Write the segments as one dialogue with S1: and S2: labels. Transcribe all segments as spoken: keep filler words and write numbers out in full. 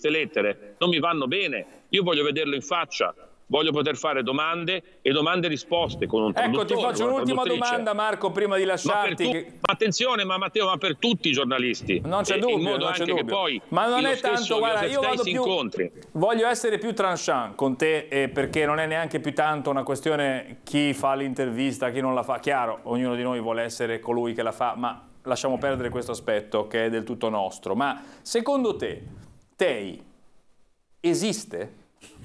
S1: queste lettere non mi vanno bene. Io voglio vederlo in faccia, voglio poter fare domande e domande risposte con un traduttore.
S2: Ecco, ti faccio un'ultima domanda, Marco, prima di lasciarti.
S1: Ma,
S2: che...
S1: tu... ma attenzione, ma Matteo, ma per tutti i giornalisti.
S2: Non c'è dubbio,
S1: in modo
S2: non
S1: anche
S2: c'è dubbio.
S1: Che poi
S2: ma non è tanto,
S1: stesso,
S2: guarda, io vado più,
S1: incontri.
S2: voglio essere più tranchant con te, eh, perché non è neanche più tanto una questione chi fa l'intervista, chi non la fa. Chiaro, ognuno di noi vuole essere colui che la fa, ma lasciamo perdere questo aspetto che è del tutto nostro. Ma secondo te, Tei esiste?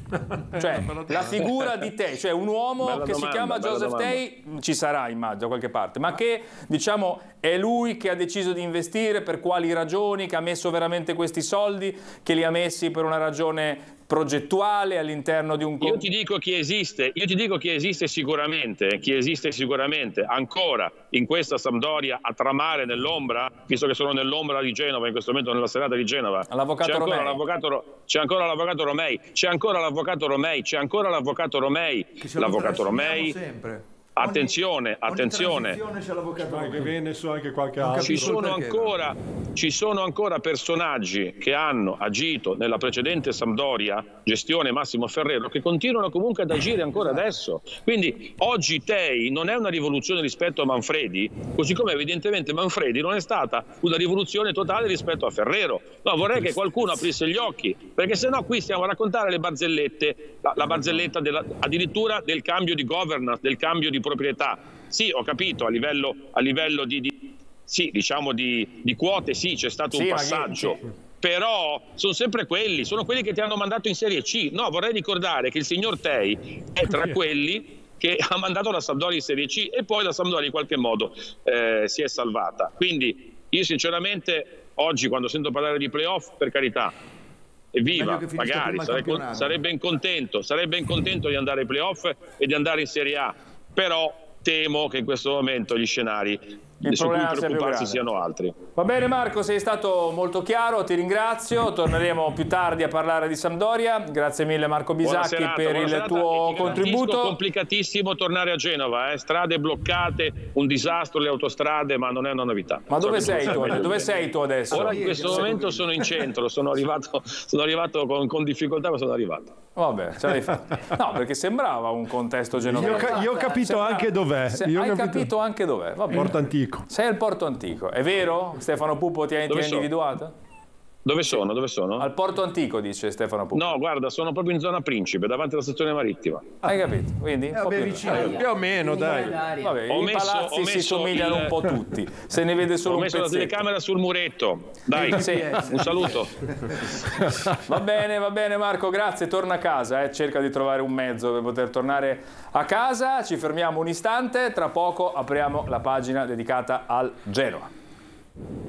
S2: Cioè, la figura di Tei, cioè un uomo
S1: bella
S2: che
S1: domanda,
S2: si chiama Joseph Tei, ci sarà immagino da qualche parte, ma che diciamo è lui che ha deciso di investire, per quali ragioni, che ha messo veramente questi soldi, che li ha messi per una ragione progettuale all'interno di un...
S1: Io ti dico chi esiste, io ti dico chi esiste sicuramente, chi esiste sicuramente ancora in questa Sampdoria a tramare nell'ombra, visto che sono nell'ombra di Genova in questo momento, nella serata di Genova.
S2: L'avvocato Romei.
S1: C'è ancora l'avvocato Romei, c'è ancora l'avvocato Romei, c'è ancora l'avvocato Romei, l'avvocato Romei.
S3: Sempre.
S1: Attenzione,
S3: ogni,
S1: attenzione.
S3: Ogni c'è l'avvocato Romei.
S4: Che viene su anche qualche altro.
S1: Ci sono, ancora, ci sono ancora personaggi che hanno agito nella precedente Sampdoria, gestione Massimo Ferrero, che continuano comunque ad agire ancora adesso. Quindi oggi Tei non è una rivoluzione rispetto a Manfredi, così come evidentemente Manfredi non è stata una rivoluzione totale rispetto a Ferrero. No, vorrei che qualcuno aprisse gli occhi, perché sennò qui stiamo a raccontare le barzellette, la, la barzelletta della, addirittura del cambio di governance, del cambio di proprietà. Sì, ho capito, a livello, a livello di, di, sì, diciamo di, di quote, sì, c'è stato
S2: sì,
S1: un passaggio, sì. Però sono sempre quelli, sono quelli che ti hanno mandato in Serie C. No, vorrei ricordare che il signor Tei è tra quelli che ha mandato la Sampdoria in Serie C e poi la Sampdoria in qualche modo eh, si è salvata. Quindi io sinceramente oggi quando sento parlare di playoff, per carità, evviva, magari, sarebbe, sarebbe incontento, sarebbe incontento di andare ai playoff e di andare in Serie A. Però temo che in questo momento gli scenari
S2: il
S1: su cui preoccuparsi siano altri.
S2: Va bene Marco, sei stato molto chiaro, ti ringrazio, torneremo più tardi a parlare di Sampdoria. Grazie mille Marco Bisacchi serata, per il serata, tuo contributo.
S1: È complicatissimo tornare a Genova, eh? Strade bloccate, un disastro le autostrade, ma non è una novità.
S2: Ma dove sei tu? Dove sei tu adesso?
S1: Ora in questo momento sono in centro, sono arrivato, sono arrivato con, con difficoltà, ma sono arrivato.
S2: Vabbè, ce l'hai fatta. No, perché sembrava un contesto genovese.
S4: Io, io ho capito sembrava, anche dov'è.
S2: Se,
S4: io
S2: hai
S4: ho
S2: capito, capito anche dov'è. Va bene.
S4: Porto Antico.
S2: Sei al Porto Antico, è vero? Stefano Pupo ti ha, ti ha individuato?
S1: Dove sono? Dove sono?
S2: Al Porto Antico, dice Stefano Pupo.
S1: No, guarda, sono proprio in zona Principe, davanti alla stazione marittima.
S2: Hai capito? Quindi un
S3: eh,
S2: po'
S3: più,
S2: vicino.
S3: eh,
S4: più o meno, dai.
S2: Vabbè,
S1: ho
S2: i
S1: messo,
S2: palazzi si somigliano
S1: il...
S2: un po' tutti. Se ne vede solo
S1: ho
S2: un
S1: messo
S2: pezzetto.
S1: la telecamera sul muretto. Dai,
S2: sì.
S1: Un saluto.
S2: Va bene, va bene Marco, grazie. Torna a casa, eh. Cerca di trovare un mezzo per poter tornare a casa. Ci fermiamo un istante, tra poco apriamo la pagina dedicata al Genoa.